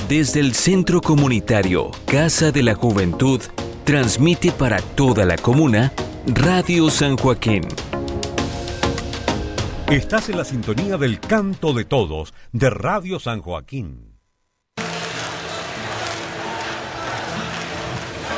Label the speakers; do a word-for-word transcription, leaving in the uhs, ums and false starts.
Speaker 1: Desde el Centro Comunitario Casa de la Juventud, transmite para toda la comuna Radio San Joaquín.
Speaker 2: Estás en la sintonía del Canto de Todos de Radio San Joaquín.